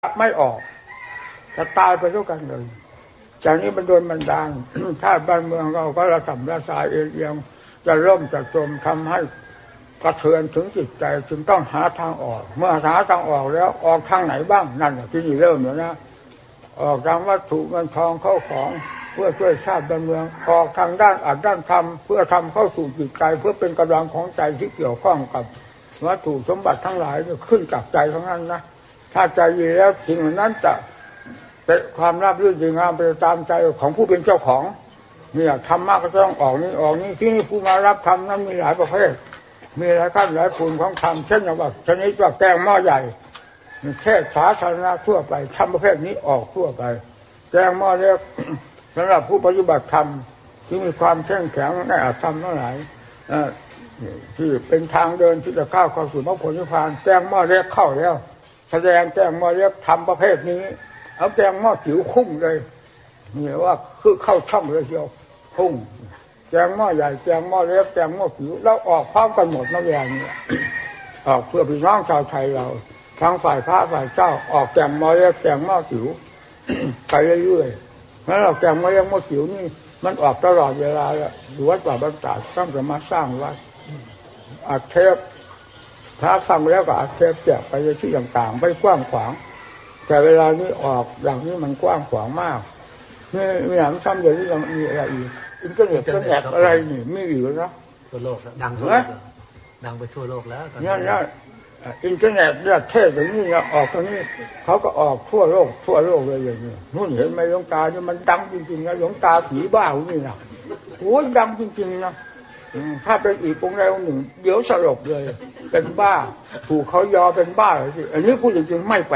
ไม่ออกจะตายไปด้วยกันเลยจากนี้มันโดนบันดาลถ้าบ้านเมืองเราก็ระส่ำระสายเอียงจะล่มจะจมทำให้กระเทือนถึงจิตใจจึงต้องหาทางออกเมื่อหาทางออกแล้วออกทางไหนบ้างนั่นที่นี่เริ่มแล้วนะออกทางวัตถุเงินทองเข้าของเพื่อช่วยชาติบ้านเมืองออกทางด้านอัดด้านธรรมเพื่อทำเข้าสู่จิตใจเพื่อเป็นกำลังของใจที่เกี่ยวข้องกับวัตถุสมบัติทั้งหลายขึ้นจากใจทั้งนั้นนะถ้าใจดีแล้วสิ่งนั้นจะเป็นความราบรื่นดีงามไปตามใจของผู้เป็นเจ้าของเนี่ยธรรมะก็ต้องออกนี้ที่นี่ผู้มารับธรรมนั้นมีหลายประเภทมีหลายขั้นหลายภูมิของธรรมเช่นอย่างว่าชนิดว่าแกงหม้อใหญ่เทศสาธารณะทั่วไปธรรมประเภทนี้ออกทั่วไปแกงหม้อเล็กสำหรับผู้ปฏิบัติธรรมที่มีความเข้มแข็งในอาธรรมทั้งหลายที่เป็นทางเดินที่จะเข้าสู่มรรคผลนิพพานแกงหม้อเล็กเข้าแล้วแสดงแกงหม้อเล็กทำประเภทนี้เอาแกงหม้อผิวคุ้งเลยนี่ว่าคือเข้าช่องเลยเชียวพุ่งแกงหม้อใหญ่แกงหม้อเล็กแกงหม้อผิวแล้วออกพร้อมกันหมดนะอย่างนี้ออกเพื่อพี่น้องชาวไทยเราทั้งฝ่ายพระฝ่ายเจ้าออกแกงหม้อเล็กแกงหม้อผิวไปเรื่อยๆแล้วเราแกงหม้อเล็กหม้อผิวนี่มันออกตลอดเวลาแล้วดูวัดป่าบ้านตาดต้องจะมาสร้างวัดอัดเทปพระฟังแล้วก็อัดเทปแจกไปที่ต่างๆไปกว้างขวางแต่เวลานี้ออกอย่างนี้มันกว้างขวางมากนี่มีหนังซ้ำเดี๋ยวนี้ยังมีอะไรอีกอินเทอร์เน็ตก็แอบอะไรนี่ไม่อยู่นะทั่วโลกดังทั่วโลกดังไปทั่วโลกแล้วนี่อินเทอร์เน็ตเนี่ยเทศอย่างนี้ออกตรงนี้เขาก็ออกทั่วโลกเลยอย่างนี้นู่นเห็นไหมหลวงตาเนี่ยมันดังจริงๆนะหลวงตาผีบ้าอย่างนี้นะโอ้ยดังจริงๆนะถ้าเป็นอีกองค์ใดองค์หนึ่งเดี๋ยวสลบเลยเป็นบ้าถูกเขายอเป็นบ้าเลยสิอันนี้พูดจริงๆไม่ไป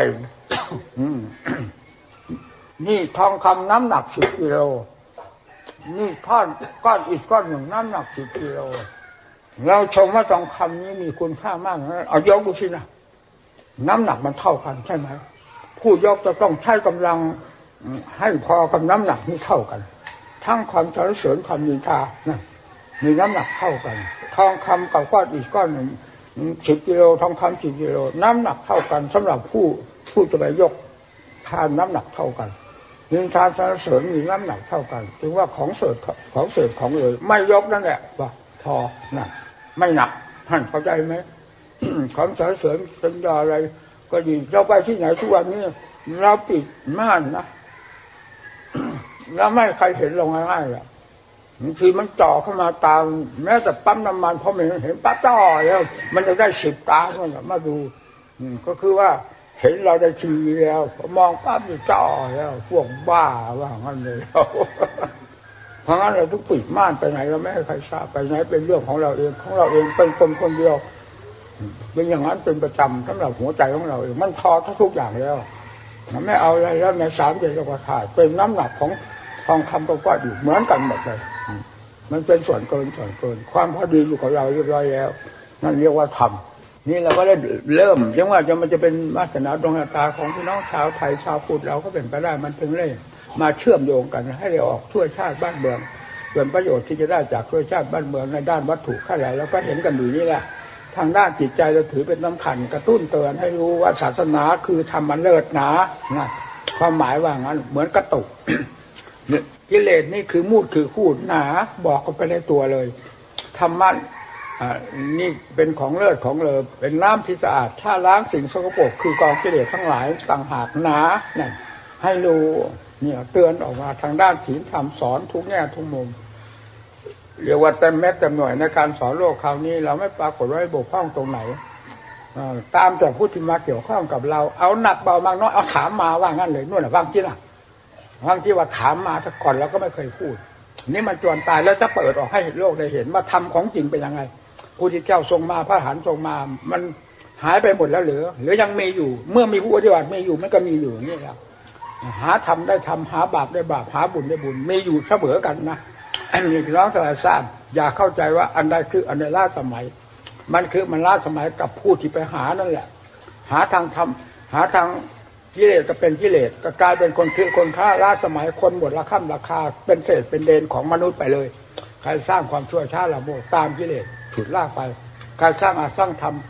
นี่ทองคำน้ำหนัก10 กิโลนี่ก้อนอิฐก้อนหนึ่งน้ำหนัก10 กิโลเราชมว่าทองคำนี้มีคุณค่ามากนะเอายกดูสินะน้ำหนักมันเท่ากันใช่ไหมผู้ยกจะต้องใช้กำลังให้พอกับน้ำหนักนี้เท่ากันทั้งความสรรเสริญความนินทานะมีน้ำหนักเท่ากันทองคำกับก้อนอิฐก้อนหนึ่ง10 กิโลทองคำ10 กิโลน้ำหนักเท่ากันสำหรับผู้จะไปยกทานน้ำหนักเท่ากันนินทาสรรเสริญมีน้ำหนักเท่ากันถึงว่าของเสริฐของเลยไม่ยกนั่นแหละว่าพอนะไม่หนักท่านเข้าใจไหม ของสรรเสริญเป็นอะไรก็ดีเราไปที่ไหนทุกวันนี้เราปิดม่านนะ แล้วไม่ใครเห็นลงง่ายๆอ่ะบางทีมันจ่อเข้ามาตามแม้แต่ปั๊มน้ำมันพอมันเห็นปั๊บจ่อแล้วมันจะได้10 ตาเมื่อมาดูก็คือว่าเห็นเราได้ทีแล้วมองปั๊บจะจ่อแล้วพวกบ้าว่างั้นเลยเพราะงั้นเราต้องปิดม่านไปไหนเราไม่ให้ใครทราบไปไหนเป็นเรื่องของเราเองเป็นคนเดียวเป็นอย่างนั้นเป็นประจำสำหรับหัวใจของเราเองมันพอทุกอย่างแล้วมันไม่เอาอะไรแล้วใน3 เดือนเราก็ถ่ายเป็นน้ำหนักของทองคำกับก้อนอยู่เหมือนกันหมดเลยมันเป็นส่วนเกินความพอดีอยู่กับเราเรียบร้อยแล้วนั่นเรียกว่าธรรมนี่เราก็ได้เริ่มยังว่ามันจะเป็นวาสนาดวงตาของพี่น้องชาวไทยชาวพุทธเราก็เป็นไปได้มันถึงเลยมาเชื่อมโยงกันให้ได้ออกช่วยชาติบ้านเมืองเป็นประโยชน์ที่จะได้จากช่วยชาติบ้านเมืองในด้านวัตถุแค่ไหนแล้วก็เห็นกันอยู่นี่แหละทางด้านจิตใจเราถือเป็นสำคัญกระตุ้นเตือนให้รู้ว่าศาสนาคือธรรมมันเลิศหนาความหมายว่างั้นเหมือนกระตุกกิเลสนี่คือมูดคือคูดหนาบอกกันไปในตัวเลยธรรมะนี่เป็นของเลิศของเลอเป็นน้ำที่สะอาดถ้าล้างสิ่งสกปรกคือกองกิเลสทั้งหลายต่างหากหนานั่นให้รู้เนี่ยเตือนออกมาทางด้านศีลธรรมสอนทุกแง่ทุกมุมเรียกว่าเต็มเม็ดเต็มหน่วยในการสอนโลกคราวนี้เราไม่ปรากฏว่าบกพร่องตรงไหนตามแต่ผู้ที่มาเกี่ยวข้องกับเราเอาหนักเบามากน้อยเอาถามมาว่างั้นเลยนู่นน่ะบางที่ว่าถามมาแต่ก่อนเราก็ไม่เคยพูดนี่มันจวนตายแล้วจะเปิดออกให้โลกได้เห็นว่าธรรมของจริงเป็นยังไงผู้ที่เจ้าทรงมาพระอรหันต์ทรงมามันหายไปหมดแล้วหรือยังมีอยู่เมื่อมีผู้ปฏิบัติมีอยู่มันก็มีอยู่อย่างนี้แล้วหาธรรมได้ธรรมหาบาปได้บาปหาบุญได้บุญมีอยู่เสมอกันนะอันนี้พี่น้องทั้งหลายทราบอย่าเข้าใจว่าอันใดคืออันใดล้าสมัยมันล้าสมัยกับผู้ที่ไปหานั่นแหละหาทางธรรมหาทางกิเลสก็เป็นกิเลสก็กลายเป็นคนคือคนฆ่าล้าสมัยคนหมดราคาเป็นเศษเป็นเดนของมนุษย์ไปเลยใครสร้างความชั่วช้าละโมบตามกิเลสฉุดลากไปการสร้างอาสร้างธรรม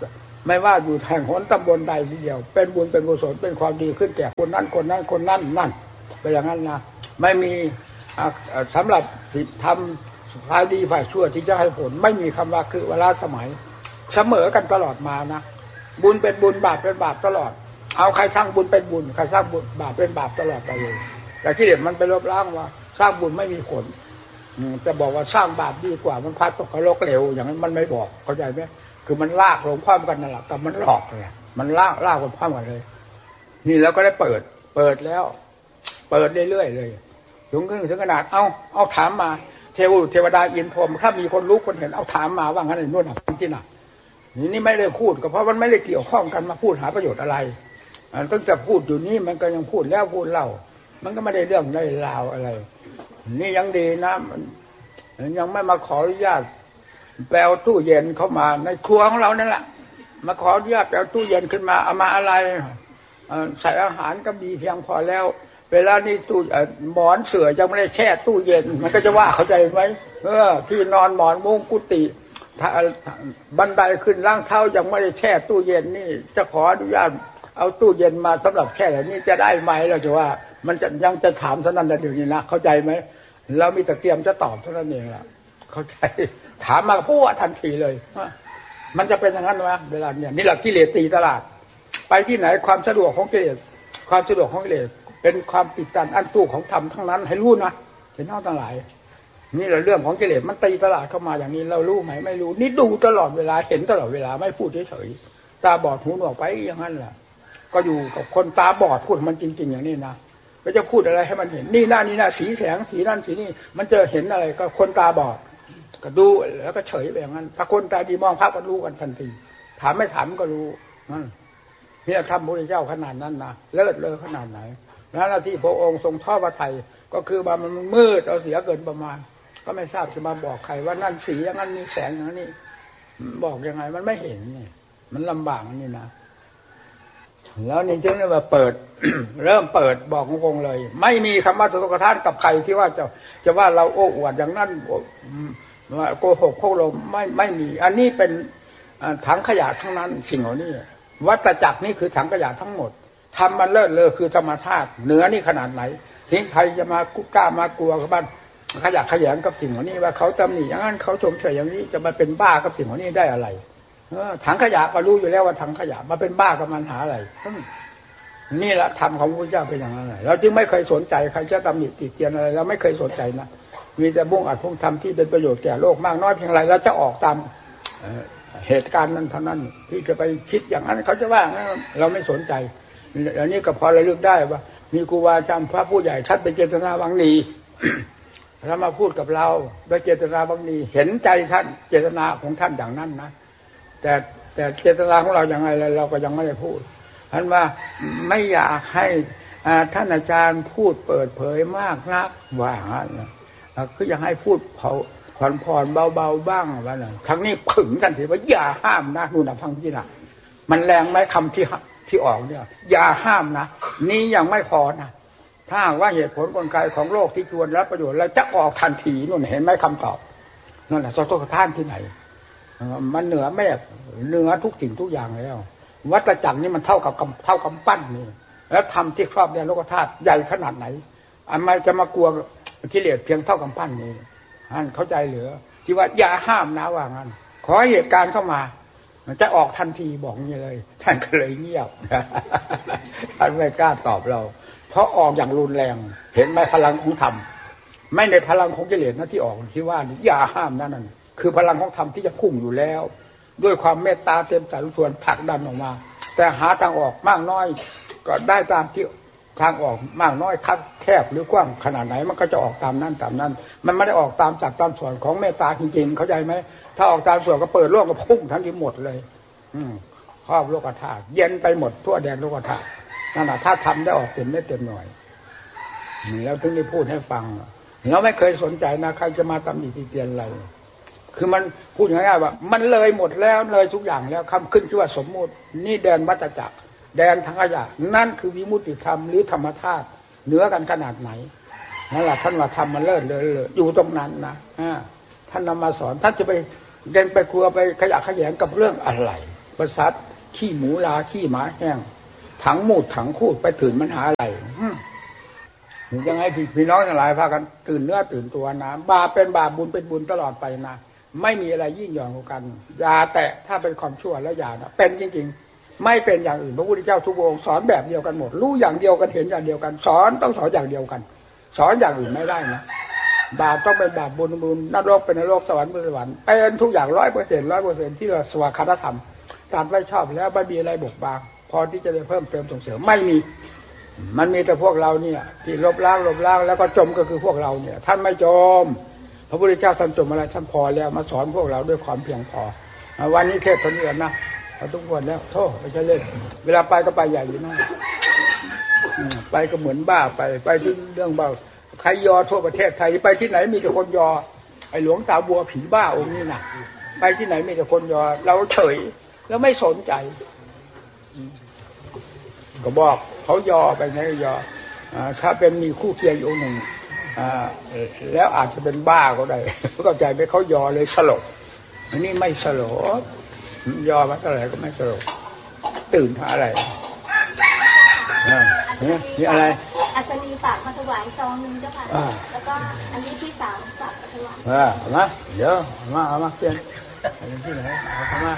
ไม่ว่าอยู่แห่งหนตำบลใดทีเดียวเป็นบุญเป็นกุศลเป็นความดีขึ้นแก่คนนั้นคนนั้นคนนั้นนั่นเป็นอย่างนั้นนะไม่มีสำหรับทำฝ่ายดีฝ่ายชั่วที่จะให้ผลไม่มีคำว่าคือเวลาสมัยเสมอกันตลอดมานะบุญเป็นบุญบาปเป็นบาปตลอดเอาใครสร้างบุญเป็นบุญใครสร้างบุญบาปเป็นบาปตลอดไปเลยแต่ที่เด็ดมันไปลบล้างว่าสร้างบุญไม่มีผลแต่บอกว่าสร้างบาปดีกว่ามันพัดตกนรกเร็วอย่างนั้นมันไม่บอกเข้าใจไหมคือมันลากลงพร้อมกันนั่นแหละแต่มันหลอกเลยมันลากลงพร้อมกันเลยนี่แล้วก็ได้เปิดแล้วเปิดเรื่อยๆเลยถึงขนาดเอาถามมาเทวดาอินพรหมถ้ามีคนรู้คนเห็นเอาถามมาว่างั้นนู่นน่ะจริงๆน่ะนี่ไม่ได้พูดก็เพราะมันไม่ได้เกี่ยวข้องกันมาพูดหาประโยชน์อะไรตั้งแต่พูดอยู่นี่มันก็ยังพูดแล้วพูดเล่ามันก็ไม่ได้เรื่องได้ราวอะไรนี่ยังดีนะมันยังไม่มาขออนุญาตแปลตู้เย็นเข้ามาในครัวของเรานั่นแหละมาขออนุญาตแปลตู้เย็นขึ้นมาเอามาอะไรใส่อาหารก็มีเพียงพอแล้วเวลานี้ตู้หมอนเสื่อยังไม่ได้แช่ตู้เย็นมันก็จะว่าเข้าใจไหมที่นอนหมอนมุ้งกุฏิบันไดขึ้นล่างเท้ายังไม่ได้แช่ตู้เย็นนี่จะขออนุญาตเอาตู้เย็นมาสำหรับแช่แบบนี้จะได้ไหมเราจะว่ามันจะยังจะถามเท่านั้นเดี๋ยวนี้นะเข้าใจไหมเรามีแต่เตรียมจะตอบเท่านั้นเองล่ะเข้าใจถามมาพูดทันทีเลยมันจะเป็นอย่างนั้นวะเวลาเนี่ยนี่แหละกิเลสตีตลาดไปที่ไหนความสะดวกของกิเลสความสะดวกของกิเลสเป็นความปิดตันอันตู้ของธรรมทั้งนั้นให้รู้นะเห็นน้องทั้งหลายนี่แหละเรื่องของกิเลสมันตีตลาดเข้ามาอย่างนี้เรารู้ไหมไม่รู้นี่ดูตลอดเวลาเห็นตลอดเวลาไม่พูดเฉยๆตาบอดหูหนวกไปอย่างนั้นแหละก็อยู่กับคนตาบอดพูดมันจริงๆอย่างนี้นะก็จะพูดอะไรให้มันเห็นนี่หน้านี่หน้าสีแสงสีนั่นสีนี่มันจะเห็นอะไรก็คนตาบอดก็ดูแล้วก็เฉยไปอย่างนั้นถ้าคนตาดีมองภาพก็รู้กันทันทีถามไม่ถามก็รู้นั่นนี่ทำพระเจ้าขนาดนั้นนะเลิศเลอขนาดไหนแล้วหน้าที่พระองค์ทรงทอดพระทัยก็คือว่ามันมืดเอาเสียเกินประมาณก็ไม่ทราบจะมาบอกใครว่านั่นสีอย่างนั้นนี่แสงอย่างนี้บอกยังไงมันไม่เห็นนี่มันลำบากนี่นะแล้วนี่จึงได้ว่าเปิด เริ่มเปิดบอกงงเลยไม่มีคำว่าตุกทานกับใครที่ว่าจะว่าเราโอ้อวดอย่างนั้นว่าโกหกโคลมไม่มีอันนี้เป็นถังขยะทั้งนั้นสิ่งเหล่านี้วัฏจักรนี่คือถังขยะทั้งหมดทำมันเลิศเลอคือธรรมชาติเหนือนี่ขนาดไหนทิ้งใครจะมากล้ามากลัวกับบ้านขยะขยงกับสิ่งเหล่านี้ว่าเขาตำหนิอย่างนั้นเขาชมเชยอย่างนี้จะมาเป็นบ้ากับสิ่งเหล่านี้ได้อะไรถังขยะก็รู้อยู่แล้วว่าถังขยะมาเป็นบ้ากับมันหาอะไรนี่แหละธรรมของพระพุทธเจ้าเป็นอย่างนั้นเราจึงไม่เคยสนใจใครจะตำหนิติเตียนอะไรเราไม่เคยสนใจนะมีแต่มุ่งอัดมุ่งทำที่เป็นประโยชน์แก่โลกมากน้อยเพียงไรแล้วจะออกตามเหตุการณ์นั้นเท่านั้นที่จะไปคิดอย่างนั้นเขาจะว่าเราไม่สนใจอันนี้ก็พอระลึกได้ว่ามีครูบาอาจารย์พระผู้ใหญ่ท่านเป็นเจตนาบังนีแล้วมาพูดกับเราด้วยเจตนาบังนีเห็นใจท่านเจตนาของท่านอย่างนั้นนะแต่เจตนาของเราอย่างไรเราก็ยังไม่ได้พูดท่านว่าไม่อยากให้ท่านอาจารย์พูดเปิดเผยมากนักว่าคืออยากให้พูดผ่อนเบาๆบ้างว่าน่ะครั้งนี้ขึงทันทีว่าอย่าห้ามนะนู่นน่ะฟังที่น่ะมันแรงไหมคำที่ออกเนี่ยอย่าห้ามนะนี่ยังไม่พอนะถ้าว่าเหตุผลกลไกของโลกที่ชวนรับประโยชน์แล้วจะออกทันทีนู่นเห็นไหมคำตอบนั่นแหละสัตว์ท่านที่ไหนมันเหนือแม่เหนือทุกสิ่งทุกอย่างแล้ววัฏจักรนี่มันเท่ากับปั้นนี่แล้วทำที่ครอบแดนโลกธาตุใหญ่ขนาดไหนอันไม่จะมากลัวกิเลสเพียงเท่ากับปั้นนี่ท่านเข้าใจเหลือที่ว่าอย่าห้ามนะว่างั้นขอเหตุการณ์เข้ามามันจะออกทันทีบอกอย่างนี้เลยท่านก็เลยเงียบท่านไม่กล้าตอบเราเพราะออกอย่างรุนแรงเห็นไหมพลังของธรรมไม่ในพลังของกิเลสนะที่ออกที่ว่านี่อย่าห้ามนั่นคือพลังของธรรมที่จะพุ่งอยู่แล้วด้วยความเมตตาเต็มสารส่วนผลักดันออกมาแต่หาทางออกมากน้อยก็ได้ตามที่ทางออกมากน้อยคับแคบหรือกว้างขนาดไหนมันก็จะออกตามนั้นมันไม่ได้ออกตามจากตามส่วนของเมตตาจริงๆเข้าใจไหมถ้าออกตามส่วนก็เปิดโลกก็พุ่งทั้งที่หมดเลยครอบโลกธาตุเย็นไปหมดทั่วแดนโลกธาตุนั่นแหละถ้าทำได้ออกเต็มได้เต็มหน่วยแล้วถึงได้พูดให้ฟังเราไม่เคยสนใจนะใครจะมาตำหนิติเตียนอะไรคือมันพูดง่ายๆว่ามันเลยหมดแล้วเลยทุกอย่างแล้วคำขึ้นชื่อว่าสมมุตินี่แดนวัฏจักรแดนทางขยะนั่นคือวิมุตติธรรมหรือธรรมธาตุเหนือกันขนาดไหนนั่นแหละท่านว่าธรรมมันเลิศเลยอยู่ตรงนั้นนะท่านนำมาสอนท่านจะไปเดินไปครัวไปขยะขยงกับเรื่องอะไรภาษาขี้หมูลาขี้หมาแห้งถังมูดถังคูดไปตื่นมันหาอะไรยังไงพี่น้องทั้งหลายพากันตื่นเนื้อตื่นตัวนะบาปเป็นบาปบุญเป็นบุญตลอดไปนะไม่มีอะไรยิ่งหย่อนกว่ากันอย่าแตะถ้าเป็นความชั่วแล้วอย่านะเป็นจริงๆไม่เป็นอย่างอื่นพระพุทธเจ้าทุกองค์สอนแบบเดียวกันหมดรู้อย่างเดียวกันเห็นอย่างเดียวกันสอนต้องสอนอย่างเดียวกันสอนอย่างอื่นไม่ได้นะบาปต้องเป็นบาปบุญบุญนรกเป็นนรกสวรรค์เป็นสวรรค์เป็นทุกอย่าง100%ที่เราสวากขาธรรมการไว้ชอบแล้วไม่มีอะไรบกบางพอที่จะได้เพิ่มเติมส่งเสริมไม่มีมันมีแต่พวกเราเนี่ยที่ลบล้างแล้วก็จมก็คือพวกเราเนี่ยท่านไม่จมพระพุทธเจ้าท่านจมอะไรท่านพอแล้วมาสอนพวกเราด้วยความเพียงพอวันนี้เทศน์ตอนนี้นะเราทุกคนแล้วโทษไม่ใช่เล่นเวลาไปก็ไปใหญ่อยู่นะไปก็เหมือนบ้าไปที่เรื่องบ้าใครยอทั่วประเทศไทยไปที่ไหนมีแต่คนยอไอ้หลวงตาบัวผีบ้าองค์นี้นะไปที่ไหนมีแต่คนยอเราเฉยแล้วไม่สนใจก็บอกเขายอไปไหนยอถ้าเป็นมีคู่เคียงอยู่หนึ่งแล้วอาจจะเป็นบ้าก็ได้เข้าใจไหมเขายอเลยสลบอันนี้ไม่สลบยอมาเท่าไหร่ก็ไม่สลบตื่นหาอะไรนี่อะไรอัศนีฝากมาถวายซองนึงเจ้าค่ะแล้วก็อันนี้ที่3ฝากมาถวายมาเดี๋ยวเอามาเปลี่ยนอันนี้ที่ไหนเอาเข้ามา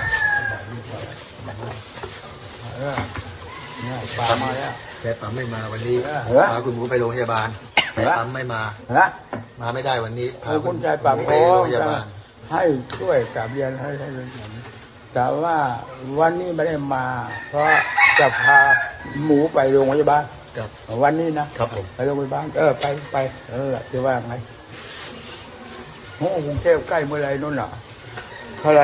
ปามาแล้วแต่ปั๊มไม่มาวันนี้พาคุณหมูไปโรงพยาบาลแต่ปั๊มไม่มาไม่ได้วันนี้พาคุณชายปั๊มไปโรงพยาบาลให้ช่วยกับเรียนให้แต่ว่าวันนี้ไม่ได้มาเพราะจะพาหมูไปโรงพยาบาลวันนี้นะครับผมไปโรงพยาบาลไปจะว่าไงโอ้กรุงเทพใกล้เมื่อไรนู่นน่ะเท่าไร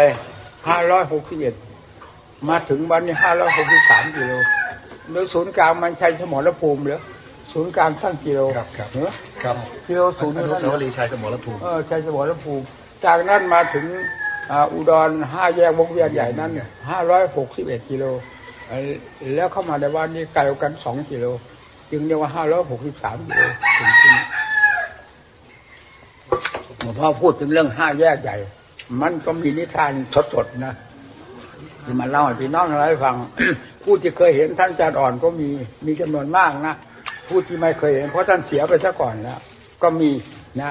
561มาถึงวันนี้563กิโลโดยศูนย์กลางมันใช้สมรภูมิเหรอศูนย์กลางตั้งกิโลครับกิโลศูนย์อนุสาวรีย์ชัยสมรภูมิใช้สมรภูมิจากนั้นมาถึงอุดร5แยกวงเวียนใหญ่นั้น561กิโลแล้วเข้ามาในวันนี้ไกลกัน2กิโลจึงเรียกว่า563กิโลพอพูดถึงเรื่อง5แยกใหญ่มันก็มีนิทานสดๆนะที่มาเล่าให้พี่น้องให้ฟัง ผู้ที่เคยเห็นท่านอาจารย์อ่อนก็มีจำนวนมากนะผู้ที่ไม่เคยเห็นเพราะท่านเสียไปซะก่อนแล้วก็มีนะ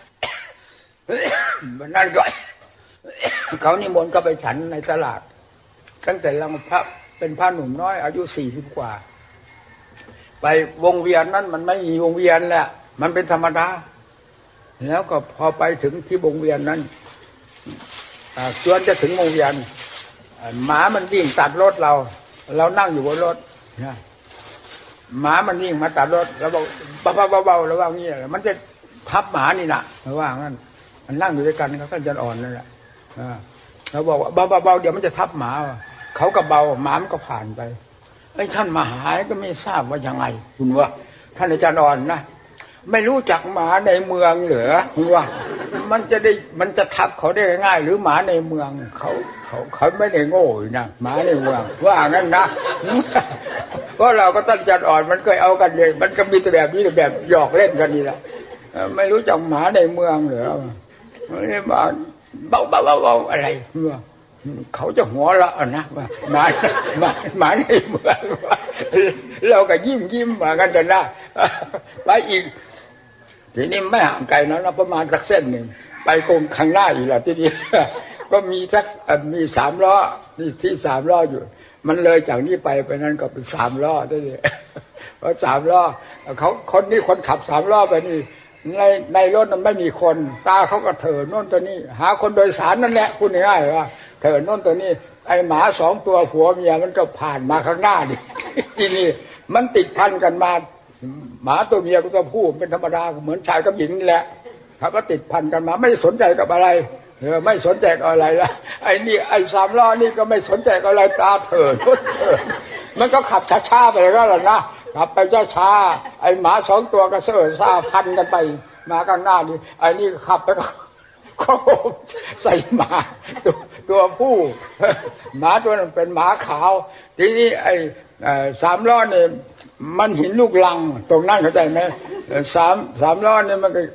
วันนั้นก็เขานิมนต์ก็ไปฉันในตลาดตั้งแต่เราเป็นพระหนุ่มน้อยอายุ40กว่าไปวงเวียนนั้นมันไม่มีวงเวียนแหละมันเป็นธรรมดาแล้วก็พอไปถึงที่วงเวียนนั้นจวนจะถึงวงเวียนหมามันวิ่งตัดรถเรานั่งอยู่บนรถนะหมามันวิ่งมาตัดรถแล้วบอกเบาๆแล้วว่างี้มันจะทับหมานี่นะว่างั้นมันนั่งอยู่ด้วยกันเขาท่านอาจารย์อ่อนนั่นแหละเราบอกว่าเบาๆเดี๋ยวมันจะทับหมาเขาก็เบาหมามันก็ผ่านไปไอ้ท่านมาหาก็ไม่ทราบว่ายังไงคุณว่าท่านอาจารย์อ่อนนะไม่รู้จักหมาในเมืองเหรอคุณว่ามันจะทับเขาได้ง่ายหรือหมาในเมืองเขาไม่ได้โง่นะหมาในเมืองว่างั้นนะเพราะเราก็ตั้งใจอ่อนมันเคยเอากันเลยมันก็มีแต่แบบนี้แบบหยอกเล่นกันนี่แหละไม่รู้จักหมาในเมืองเหรอนี่มาเบาอะไรเมื่อเขาจะหัวเราะนะว่าหมาในเมืองเราก็ยิ้มมากันจนได้ไปอีกทีนี้ไม่ห่างไกลนะเราประมาณสักเส้นหนึ่งไปคงข้างหน้าอีกแล้วทีนี้ก็มีมี3ล้อนี่ที่3ล้ออยู่มันเลยจากนี้ไปนั้นก็เป็น3ล้อได้เลยเพราะ3ล้อเขาคนขับ3ล้อไปนี่ในรถมันไม่มีคนตาเขาก็เถินโน่นตัวนี้หาคนโดยสารนั่นแหละพูดง่ายๆว่าเถินโน่นตัวนี้ไอหมา2ตัวผัวเมียมันก็ผ่านมาข้างหน้าดิที่นี่มันติดพันกันมาหมาตัวเมียก็ตัวผู้เป็นธรรมดาเหมือนชายกับหญิงนี่แหละครับก็ติดพันกันมาไม่สนใจกับอะไรไม่สนใจอะไรละไอ้นี่ไอ้3ล้อนี่ก็ไม่สนใจอะไรตาเถินมันก็ขับช้าๆไปก็แล้วนะขับไปช้าๆไอ้หมา2ตัวก็เสื่อซ่าพันกันไปมาข้างหน้านี่ไอ้นี่ขับไปก็ใส่หมาตัวผู้หมาตัวนั้นเป็นหมาขาวทีนี้ไอ้3ล้อเนี่ยมันหินลูกลังตรงนั้นเข้าใจไหม3ล้อเนี่ยมันก็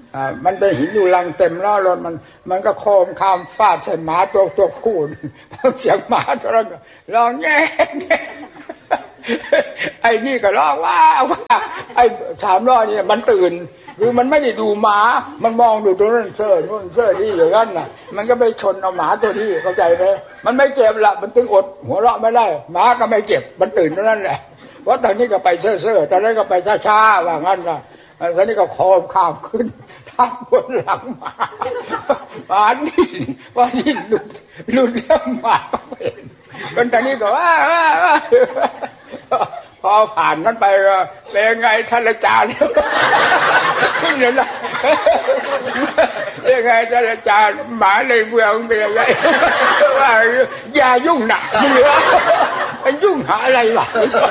มันเป็นหินอยู่ลังเต็มล้อรถมันก็โคมคามฟาดใส่หมาตัวคู่เสียงหมาตัวนั้นร้องแง่ไอ้นี่ก็ร้องว่าไอ้3 ล้อนี่มันตื่นคือมันไม่ได้ดูหมามันมองดูตัวนั้นเซ่อนู่นเซ่อนี่อย่างนั้นน่ะมันก็ไปชนเอาหมาตัวนี้เข้าใจไหมมันไม่เจ็บละมันตึงอดหัวเราะไม่ได้หมาก็ไม่เจ็บมันตื่นเท่านั้นแหละเพราะตอนนี้ก็ไปเซ่อตอนนั้นก็ไปช้าๆว่างั้นนะตอนนี้ก็โคมข้ามขึ้นทับบนหลังหมาดิ้นว่าดิ้นหลุดเรื่องหมาเป็นตอนนี้ก็ว่าพอผ่านนั้นไปเป็นไงท่านอาจารย์เนี่ยนะเป็นไงท่านอาจารย์หมาในเมืองเป็นยังไงว่าอย่ายุ่งหนักเหลือยุ่งหาอะไรวะ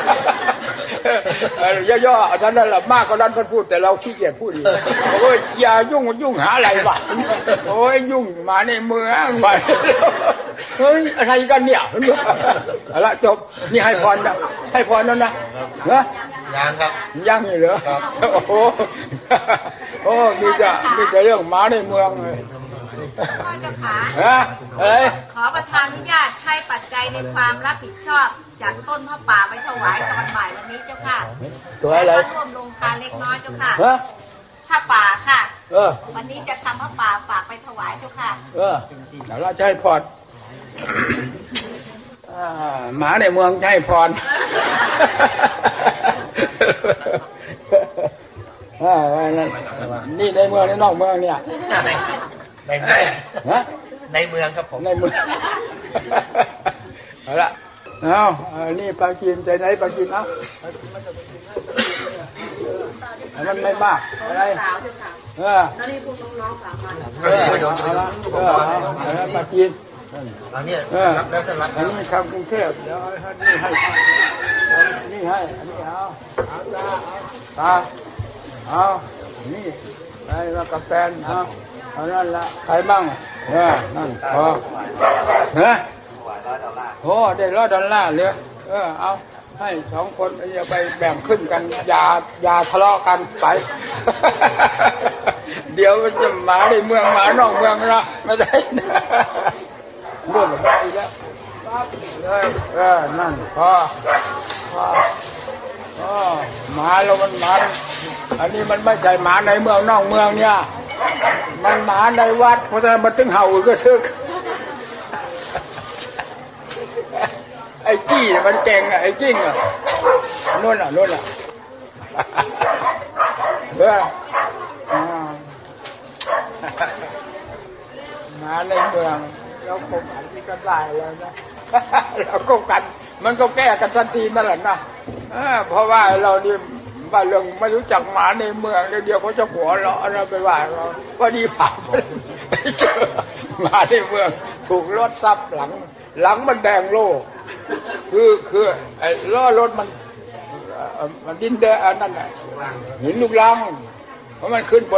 ย่อๆท่านนั่นแหละมากกว่านั้นท่านพูดแต่เราขี้เกียจพูดอีกโอ้ยอย่ายุ่งหาอะไรวะโอ้ยยุ่งหมาในเมืองไปเฮ้ยอะไรกันเนี่ยเอาละจบนี่ให้พรนะให้พรนั่นนะยังครับยังอยู่เหรอโอ้มีแต่เรื่องหมาในเมืองเลยขอประทานอนุญาตใช้ปัจจัยในความรับผิดชอบจากต้นพระป่าไปถวายตอนบ่ายวันนี้เจ้าค่ะตัวอะไรร่วมลงทานเล็กน้อยเจ้าค่ะพระป่าค่ะวันนี้จะทำพระป่าฝากไปถวายเจ้าค่ะเดี๋ยวเราจะให้พรหมาในเมืองจะให้พรนี่ในเมืองในนอกเมืองเนี่ยในเมืองในเมืองครับผมในเมืองเอาละนี่ปลาจีนใจไหนปลาจีนเอามันไม่มากอะไรแล้วนี่พวกน้องๆฝากมาปลาจีนอันนี้รับแล้วจะรับอันนี้ทำกรุงเทพเดี๋ยวนี่ให้อันนี้เอานี่ไอ้กาแฟเอานั่นละใครบ้างนั่นพอโอ้ได้$100เลยเอาให้2 คนอย่าไปแบ่งขึ้นกันอย่าทะเลาะกันไปเดี๋ยวมันจะหมาในเมืองหมานอกเมืองนะไม่ได้เรื่องแบบนี้แล้วเลยนั่นพอหมาเรามันหมาอันนี้มันไม่ใช่หมาในเมืองนอกเมืองเนี่ยมันหมาในวัดเพราะฉะนั้นมันถึงเห่าก็ซึกไอ้จี้มันเก่งไอ้จิ้งนู่นหมาในเมืองเราคบกันที่กันได้แล้วนะเราคบกันมันก็แก้กันทันทีนั่นแหละนะเพราะว่าเรานี่บ้านเรื่องไม่รู้จักหมาในเมืองเดียวเขาจะหัวเราะเราไปว่าเราพอดีผ่านไปเจอหมาในเมืองถูกรถซับหลังมันแดงโล่คือไอ้ล้อรถมันดินแดงนั่นน่ะหินลูกลังเพราะมันขึ้น